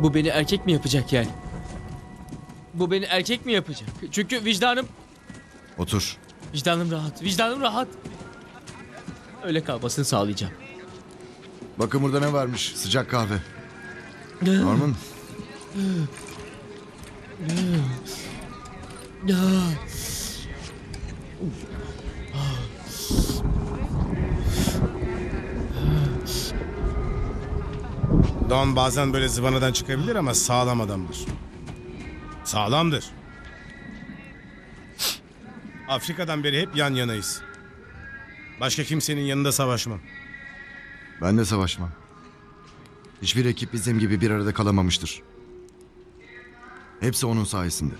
Bu beni erkek mi yapacak yani? Bu beni erkek mi yapacak? Çünkü Otur. vicdanım rahat, vicdanım rahat. Öyle kalmasını sağlayacağım. Bakın burada ne varmış? Sıcak kahve. Norman. Don bazen böyle zıvanadan çıkabilir ama sağlam adamdır. Sağlamdır. Afrika'dan beri hep yan yanayız. Başka kimsenin yanında savaşmam. Ben de savaşmam. Hiçbir ekip bizim gibi bir arada kalamamıştır. Hepsi onun sayesinde.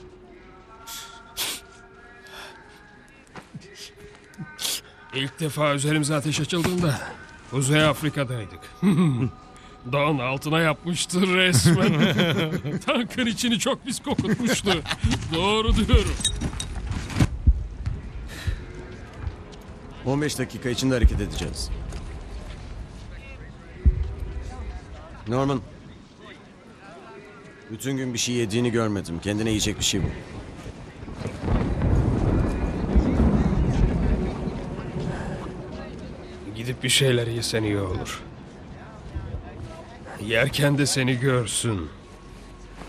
İlk defa üzerimize ateş açıldığında Kuzey Afrika'daydık. Dağın altına yapmıştı resmen. Tankın içini çok pis kokutmuştu. Doğru diyorum. 15 dakika içinde hareket edeceğiz. Norman. Bütün gün bir şey yediğini görmedim. Kendine yiyecek bir şey bul. Gidip bir şeyler yesen iyi olur. Yerken de seni görsün.